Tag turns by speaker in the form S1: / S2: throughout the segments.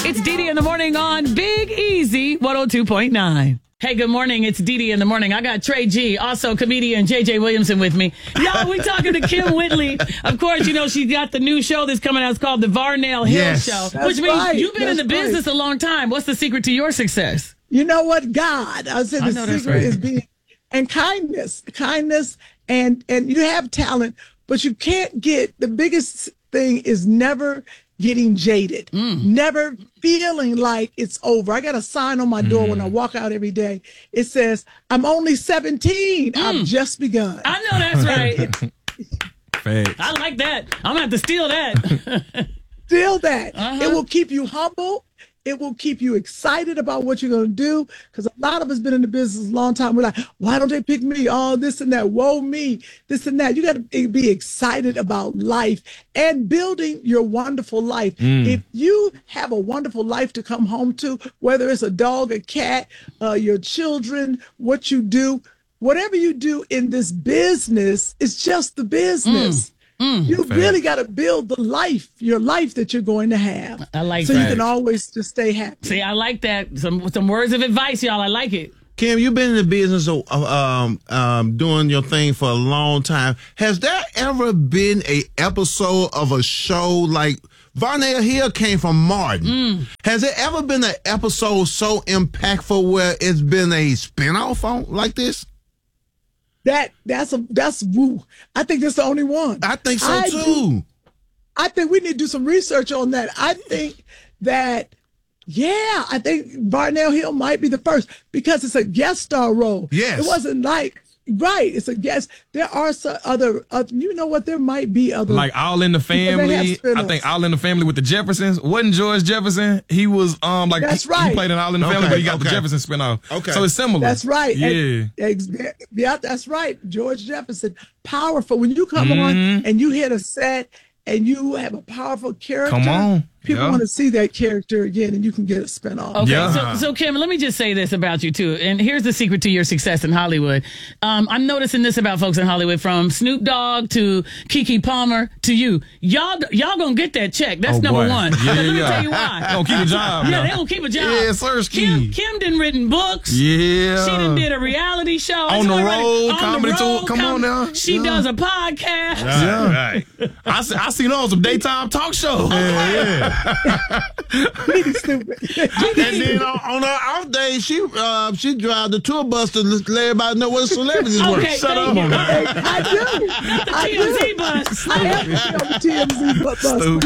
S1: It's Dee in the morning on Big Easy 102.9. Hey, good morning. It's Dee in the morning. I got Trey G, also comedian JJ Williamson with me. Y'all, we talking to Kim Whitley. Of course, you know, she got the new show that's coming out. It's called The Varnell Hill Show, which means you've been in the business a long time. What's the secret to your success?
S2: You know what? God. I said the secret is being, and kindness, and you have talent, but you can't get, the biggest thing is never getting jaded, never feeling like it's over. I got a sign on my door when I walk out every day. It says, I'm only 17. I've just begun.
S1: I know that's right.
S3: Facts.
S1: I like that. I'm going to have to steal that.
S2: Steal that. It will keep you humble. It will keep you excited about what you're going to do, because a lot of us been in the business a long time. We're like, why don't they pick me? Oh, this and that. Whoa, me, this and that. You got to be excited about life and building your wonderful life. If you have a wonderful life to come home to, whether it's a dog, a cat, your children, what you do, whatever you do in this business, it's just the business. You really got to build your life that you're going to have.
S1: I like
S2: that. So you can
S1: always
S2: always just stay happy.
S1: See, I like that. Some words of advice, y'all. I like it.
S4: Kim, you've been in the business of doing your thing for a long time. Has there ever been a episode of a show like Varnell Hill came from Martin? Has there ever been an episode so impactful where it's been a spinoff on like this?
S2: That's woo. I think that's the only one.
S4: I think so too.
S2: I think we need to do some research on that. I think that, I think Varnell Hill might be the first, because it's a guest star role.
S4: Yes.
S2: It wasn't like, it's a guest. There are some other, you know what, there might be other.
S3: Like All in the Family. I think All in the Family with the Jeffersons. Wasn't George Jefferson? He was like,
S2: that's
S3: he
S2: right.
S3: played in All in the Family, but he got the Jefferson spinoff.
S4: Okay.
S3: So it's similar.
S2: That's right.
S3: Yeah.
S2: Yeah, that's right. George Jefferson. Powerful. When you come on and you hit a set and you have a powerful character.
S3: Come on.
S2: People want to see that character again, and you can get a spinoff.
S1: Okay, so Kim, let me just say this about you too, and here's the secret to your success in Hollywood. I'm noticing this about folks in Hollywood, from Snoop Dogg to Keke Palmer to you. Y'all gonna get that check. That's number one. Let me tell you why.
S3: Gonna keep a job.
S1: Yeah, they gonna keep a job.
S3: Yeah, sir.
S1: Kim done written books.
S3: Yeah.
S1: She done did a reality show.
S3: On the road, comedy tour. Come on now.
S1: She does a podcast.
S3: Right. I seen her on some daytime talk shows.
S2: Stupid.
S4: And then on her off day, she drive the tour bus to let everybody know what celebrities work.
S1: Shut up.
S2: I do.
S1: TMZ bus.
S2: I am on the TMZ bus.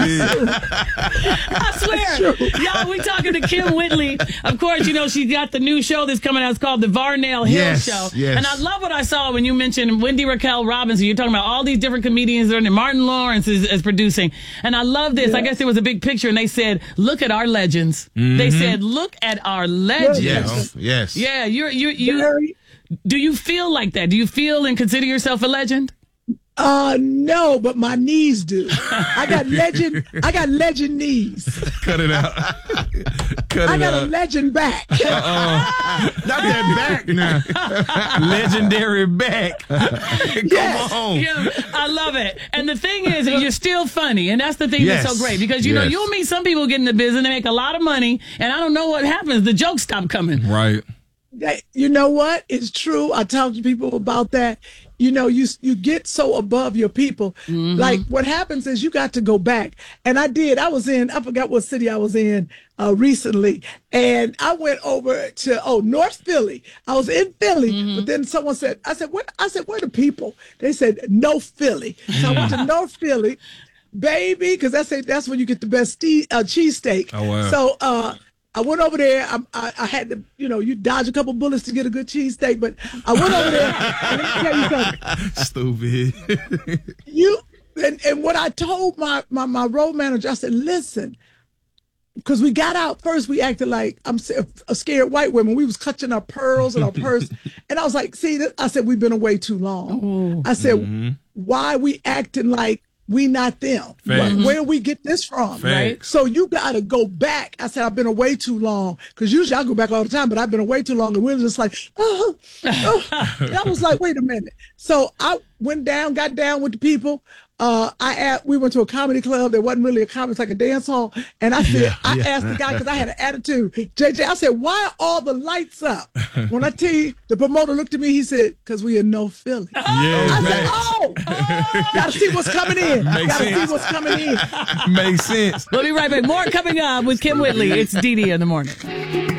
S1: I swear. Y'all, we talking to Kim Whitley. Of course, you know, she got the new show that's coming out. It's called The Varnell Hill Show.
S4: Yes.
S1: And I love what I saw when you mentioned Wendy Raquel Robinson. You're talking about all these different comedians there, and Martin Lawrence is producing. And I love this. I guess there was a big picture, and they said, look at our legends. They said, look at our legends.
S4: Yes.
S1: Yeah, you. Do you feel like that? Do you feel and consider yourself a legend?
S2: No, but my knees do. I got legend knees.
S3: Cut it out.
S2: I got a legend back.
S4: Not that back now.
S3: Legendary back.
S2: Yes.
S3: Come on.
S1: Yeah, I love it. And the thing is, you're still funny. And that's the thing that's so great. Because, you know, you'll meet some people get in the business, they make a lot of money, and I don't know what happens. The jokes stop coming.
S3: Right.
S2: You know what? It's true. I talk to people about that. You know, you get so above your people. Like, what happens is you got to go back. And I did. I forgot what city I was in recently. And I went over to, North Philly. I was in Philly. But then someone said, where are the people? They said, no Philly. So I went to North Philly, baby, because that's when you get the best cheesesteak.
S3: Oh, wow.
S2: So, I went over there. I had to, you dodge a couple bullets to get a good cheesesteak, but I went over there. And let me tell you something.
S3: Stupid.
S2: And what I told my road manager, I said, listen, because we got out first, we acted like a scared white woman. We was clutching our pearls and our purse. And I was like, I said, we've been away too long. I said, why we acting like we not them? Where we get this from? Right? So you got to go back. I said, I've been away too long, because usually I go back all the time, but I've been away too long. And we're just like, And I was like, wait a minute. So I got down with the people. we went to a comedy club that wasn't really a comedy, it's like a dance hall. And I said, I asked the guy, because I had an attitude, JJ, I said, why are all the lights up? When I tell you, the promoter looked at me, he said, because we in no Philly.
S3: Yeah,
S2: I said, gotta see what's coming in. See what's coming in.
S3: Makes sense.
S1: We'll be right back. More coming up with Kim Whitley. It's Dee Dee in the morning.